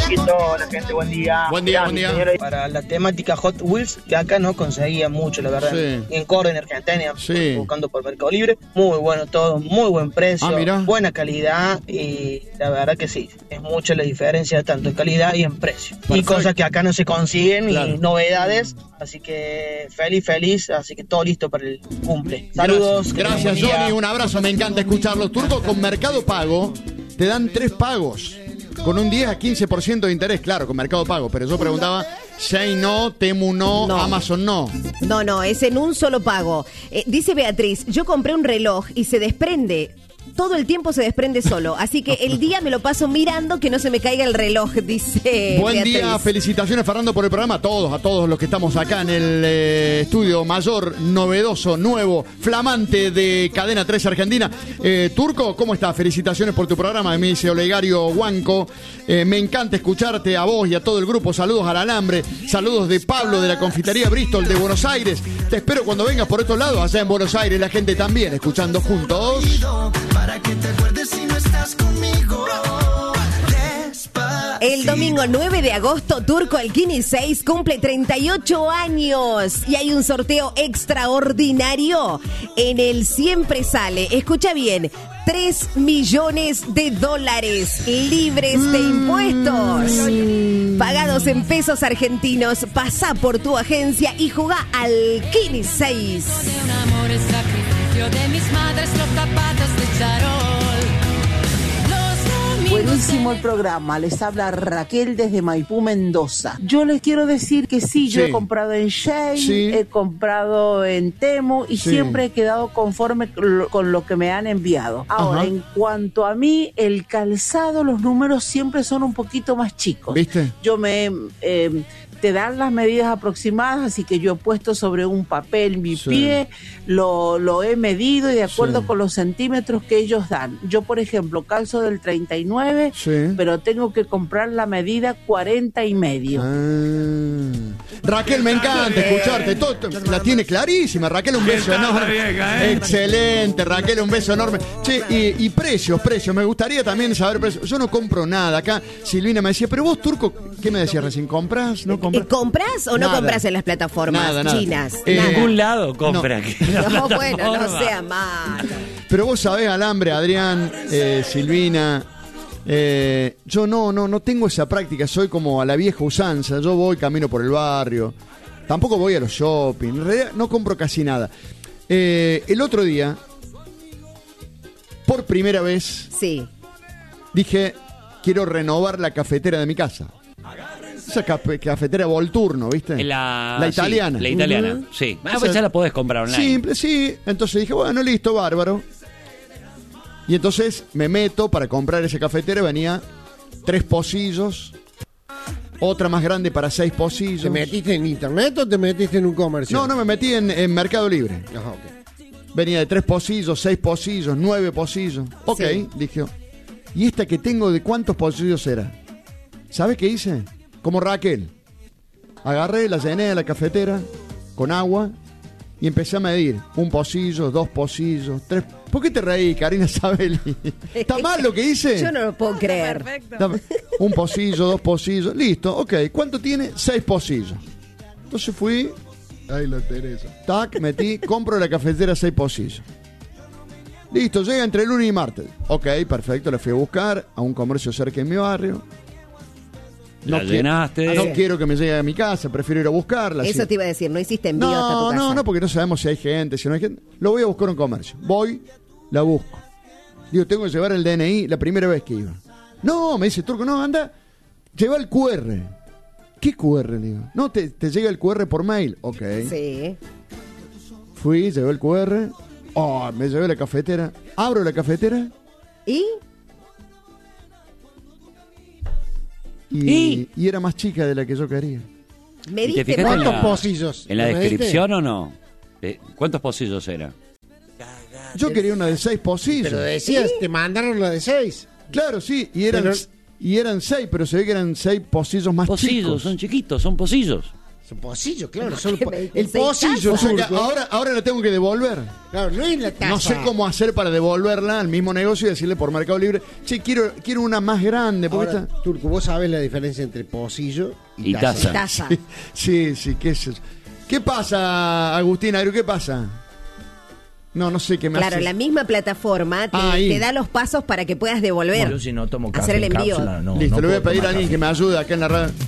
Turquito, la gente, buen día. Buen día, buen día. Señora, para la temática Hot Wheels, que acá no conseguía mucho, la verdad. Sí. Ni en Córdoba, en Argentina, Sí. buscando por Mercado Libre. Muy bueno todo, muy buen precio, mirá. buena calidad y la verdad que sí, es mucha la diferencia tanto en calidad y en precio. Y Perfecto. cosas que acá no se consiguen Claro. y novedades, así que feliz, así que todo listo para el cumple. Saludos. Gracias, Johnny. Un abrazo. Me encanta escucharlos. Turco, con Mercado Pago te dan 3 pagos. Con un 10 a 15% de interés, claro, con Mercado Pago. Pero yo preguntaba, Shane no, Temu no, Amazon no. No, es en un solo pago. Dice Beatriz, yo compré un reloj y se desprende. Todo el tiempo se desprende solo. Así que el día me lo paso mirando que no se me caiga el reloj, dice Buen Beatriz. día, felicitaciones Fernando por el programa, a todos los que estamos acá en el estudio mayor, novedoso, nuevo, flamante de Cadena 3 Argentina. Turco, ¿cómo estás? Felicitaciones por tu programa, me dice Olegario Huanco. Me encanta escucharte a vos y a todo el grupo. Saludos al Alambre, saludos de Pablo de la Confitería Bristol de Buenos Aires. Te espero cuando vengas por estos lados, allá en Buenos Aires, la gente también, escuchando juntos. Para que te acuerdes si no estás conmigo. El domingo 9 de agosto, Turco Alquini 6 cumple 38 años y hay un sorteo extraordinario en el Siempre Sale. Escucha bien, $3 millones libres de impuestos. Pagados en pesos argentinos. Pasá por tu agencia y jugá al Alquini 6. Un amor es sacrificio de mis madres, los zapatos de charol. Buenísimo el programa, les habla Raquel desde Maipú, Mendoza. Yo les quiero decir que sí, yo he comprado en Shein, he comprado en Temu y siempre he quedado conforme con lo que me han enviado. Ahora, en cuanto a mí, el calzado, los números siempre son un poquito más chicos. ¿Viste? Yo te dan las medidas aproximadas, así que yo he puesto sobre un papel mi pie, lo he medido y de acuerdo con los centímetros que ellos dan. Yo, por ejemplo, calzo del 39, pero tengo que comprar la medida 40 y medio. Raquel, me encanta escucharte. La tiene clarísima. Raquel, un beso enorme. Excelente, Raquel, un beso enorme. Che, y precios. Me gustaría también saber precios. Yo no compro nada. Acá Silvina me decía, pero vos, Turco, ¿qué me decías recién? ¿Compras? ¿No compras? ¿Compras o no compras en las plataformas chinas? En ningún lado compra. No, bueno, no sea malo. Pero vos sabés, Alambre, Adrián, Silvina, yo no tengo esa práctica, soy como a la vieja usanza, yo voy, camino por el barrio, tampoco voy a los shopping, en realidad no compro casi nada. El otro día, por primera vez, dije, quiero renovar la cafetera de mi casa. Esa cafetera Volturno, ¿viste? La italiana. Sí, la italiana, sí. Pues ya la podés comprar online. Simple, sí. Entonces dije, bueno, listo, bárbaro. Y entonces me meto para comprar esa cafetera. Venía 3 pocillos, otra más grande para 6 pocillos. ¿Te metiste en internet o te metiste en un comercio? No, me metí en Mercado Libre. Ajá, okay. Venía de 3 pocillos, 6 pocillos, 9 pocillos. Ok, dije. ¿Y esta que tengo de cuántos pocillos era? ¿Sabes qué hice? Como Raquel. Agarré, la llené a la cafetera con agua y empecé a medir. 1 pocillo, 2 pocillos, 3. ¿Por qué te reí, Karina Sabelli? ¿Está mal lo que hice? Yo no lo puedo creer. 1 pocillo, 2 pocillos. Listo, ok. ¿Cuánto tiene? 6 pocillos. Entonces fui. Ahí la Teresa. Tac, metí, compro la cafetera 6 pocillos. Listo, llega entre el lunes y martes. Ok, perfecto, la fui a buscar a un comercio cerca de mi barrio. La llenaste. No quiero que me llegue a mi casa, prefiero ir a buscarla. Eso te iba a decir, no hiciste envío hasta tu casa. No, porque no sabemos si hay gente, si no hay gente. Lo voy a buscar en un comercio. Voy, la busco. Digo, tengo que llevar el DNI la primera vez que iba. No, me dice Turco, no, anda, lleva el QR. ¿Qué QR? Le digo. No, te llega el QR por mail. Ok. Sí. Fui, llevé el QR. Oh, me llevé la cafetera. Abro la cafetera. Y era más chica de la que yo quería. ¿Me diste cuántos pocillos? ¿En la descripción o no? ¿Cuántos pocillos era? Yo quería una de 6 pocillos. Pero decías, te mandaron la de 6. Claro, sí, y eran 6, pero se ve que eran 6 pocillos más chicos. Son chiquitos, son pocillos. Son pocillos, claro. ¿Por Son qué me dices el pocillo. O sea que turco. ahora la tengo que devolver. Claro, no es la taza. No sé cómo hacer para devolverla al mismo negocio y decirle por Mercado Libre, che, quiero una más grande. Porque Ahora, Turco, vos sabés la diferencia entre pocillo Y taza. Taza. Sí, ¿qué es eso? ¿Qué pasa, Agustín Agrio? ¿Qué pasa? No sé qué me Claro, hace. la misma plataforma Ahí. te da los pasos para que puedas devolver. Yo si no tomo Hacer café el en envío. cápsula, no. Listo, no le voy a puedo pedir a tomar alguien café. que me ayude acá en la radio.